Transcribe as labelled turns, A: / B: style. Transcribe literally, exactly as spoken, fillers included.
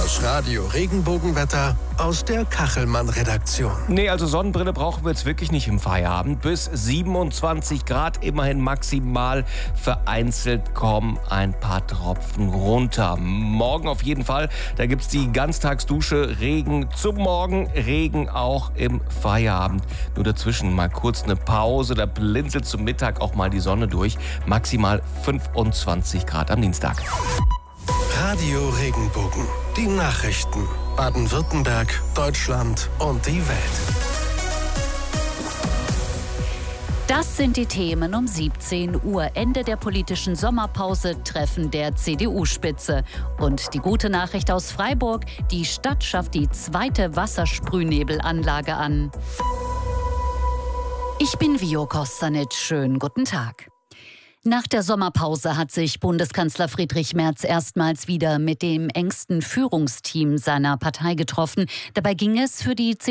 A: Das Radio-Regenbogenwetter aus der Kachelmann-Redaktion.
B: Nee, also Sonnenbrille brauchen wir jetzt wirklich nicht im Feierabend. Bis siebenundzwanzig Grad, immerhin maximal. Vereinzelt kommen ein paar Tropfen runter. Morgen auf jeden Fall, da gibt's die Ganztagsdusche. Regen zum Morgen, Regen auch im Feierabend. Nur dazwischen mal kurz eine Pause, da blinzelt zum Mittag auch mal die Sonne durch. Maximal fünfundzwanzig Grad am Dienstag.
A: Radio Regenbogen, die Nachrichten. Baden-Württemberg, Deutschland und die Welt.
C: Das sind die Themen um siebzehn Uhr. Ende der politischen Sommerpause, Treffen der C D U-Spitze. Und die gute Nachricht aus Freiburg, die Stadt schafft die zweite Wassersprühnebelanlage an. Ich bin Vio Kostanic. Schönen guten Tag. Nach der Sommerpause hat sich Bundeskanzler Friedrich Merz erstmals wieder mit dem engsten Führungsteam seiner Partei getroffen. Dabei ging es für die